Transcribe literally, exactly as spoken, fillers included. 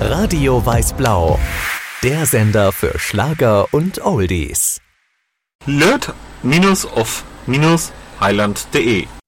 Radio Weiß-Blau, der Sender für Schlager und Oldies. Löt-off-highland punkt de